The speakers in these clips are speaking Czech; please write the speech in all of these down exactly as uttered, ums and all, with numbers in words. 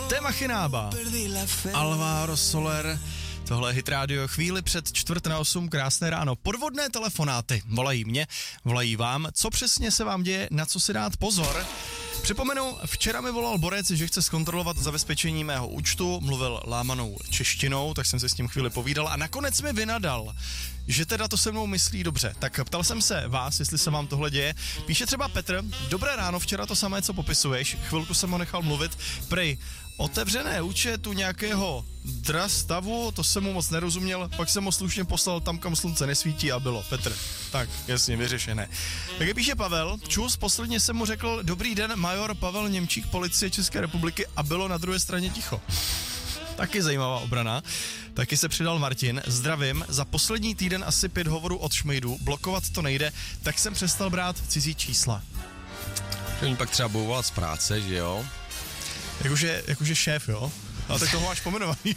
Téma Chinába. Alvaro Soler. Tohle je Hit Radio, chvíli před čtvrt na osm, krásné ráno. Podvodné telefonáty volají mě, volají vám. Co přesně se vám děje, na co si dát pozor? Připomenu, včera mi volal borec, že chce zkontrolovat zabezpečení mého účtu, mluvil lámanou češtinou, tak jsem si s ním chvíli povídal a nakonec mi vynadal, že teda to se mnou myslí dobře. Tak ptal jsem se vás, jestli se vám tohle děje. Píše třeba Petr, dobré ráno, včera to samé, co popisuješ, chvilku jsem ho nechal mluvit, prej, otevřené účet u nějakého drastavu, to jsem mu moc nerozuměl, pak jsem ho slušně poslal tam, kam slunce nesvítí a bylo. Petr, tak, jasně, vyřešené. Tak píše Pavel, čus, posledně jsem mu řekl, dobrý den, major Pavel Němčík, policie České republiky a bylo na druhé straně ticho. Taky zajímavá obrana. Taky se přidal Martin, zdravím, za poslední týden asi pět hovorů od šmejdů, blokovat to nejde, tak jsem přestal brát cizí čísla. Oni pak třeba budou volat z práce, že jo? Jakože, jakože šéf, jo? Ale tak toho máš pomenovaný.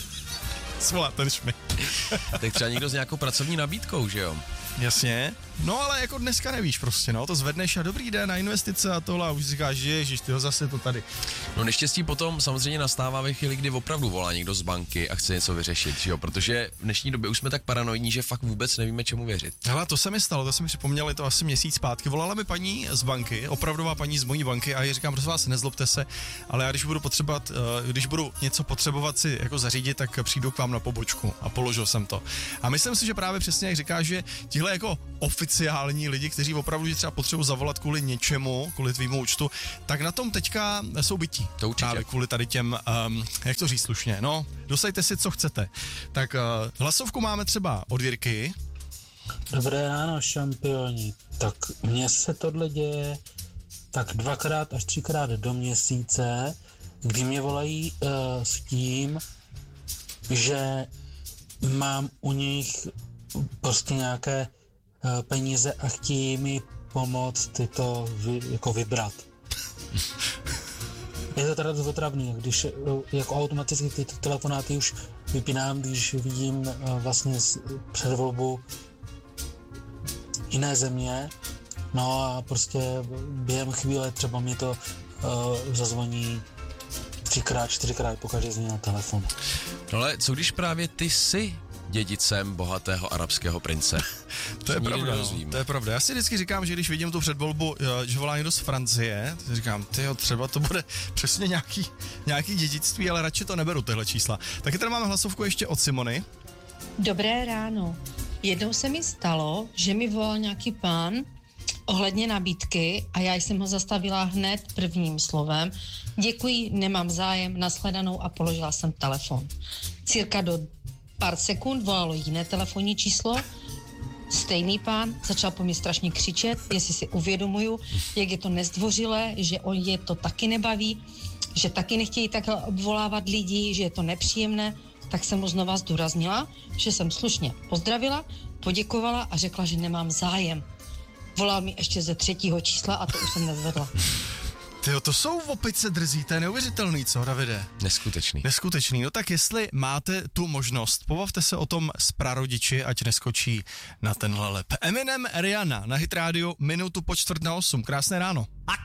Svolá ten šmejd. Tak třeba někdo s nějakou pracovní nabídkou, že jo? Jasně. No ale jako dneska nevíš prostě, no, to zvedneš a dobrý den na investice a tohle a už říkáš, že ježiš, tyho zase to tady. No neštěstí potom samozřejmě nastává ve chvíli, kdy opravdu volá někdo z banky a chce něco vyřešit, že jo? Protože v dnešní době už jsme tak paranoidní, že fakt vůbec nevíme, čemu věřit. Hele, to se mi stalo, to se mi připomnělo, je to asi měsíc zpátky. Volala mi paní z banky, opravdová paní z mojí banky a já říkám, prosím vás, nezlobte se, ale já když budu potřebovat, když budu něco potřebovat si jako zařídit, tak přijdu k vám na pobočku a položil jsem to. A myslím si, že právě přesně jak říkáš, že tihle jako oficiální lidi, kteří opravdu třeba potřebují zavolat kvůli něčemu, kvůli tvýmu účtu, tak na tom teďka jsou bytí. To určitě. Právě kvůli tady těm, um, jak to říct slušně, no, dostajte si, co chcete. Tak uh, hlasovku máme třeba od Jirky. Dobré ráno, šampioni. Tak mně se tohle děje tak dvakrát až třikrát do měsíce, kdy mě volají uh, s tím, že mám u nich prostě nějaké uh, peníze a chtějí mi pomoct tyto vy, jako vybrat. Je to teda otravný, když uh, jako automaticky ty telefonáty už vypínám, když vidím uh, vlastně předvolbu jiné země, no a prostě během chvíle třeba mi to uh, zazvoní třikrát, čtyřikrát pokaždé změní na telefon. No ale co když právě ty jsi dědicem bohatého arabského prince? To je pravda, no, to je pravda. Já si vždycky říkám, že když vidím tu předvolbu, že volá někdo z Francie, tak říkám, tyjo, třeba to bude přesně nějaký, nějaký dědictví, ale radši to neberu, tyhle čísla. Taky tady máme hlasovku ještě od Simony. Dobré ráno. Jednou se mi stalo, že mi volal nějaký pán ohledně nabídky a já jsem ho zastavila hned prvním slovem. Děkuji, nemám zájem, nashledanou a položila jsem telefon. Cirka do pár sekund volalo jiné telefonní číslo, stejný pán začal po mě strašně křičet, jestli si uvědomuju, jak je to nezdvořilé, že on je to taky nebaví, že taky nechtějí takhle obvolávat lidi, že je to nepříjemné, tak jsem mu znova zdůraznila, že jsem slušně pozdravila, poděkovala a řekla, že nemám zájem. Volal mi ještě ze třetího čísla a to už jsem nezvedla. Tyjo, to jsou opice drzí, to je neuvěřitelný, co, Davide? Neskutečný. Neskutečný, no tak jestli máte tu možnost, pobavte se o tom s prarodiči, ať neskočí na tenhle lep. Eminem, Rihanna na Hit Radio, minutu po čtvrt na osm, krásné ráno.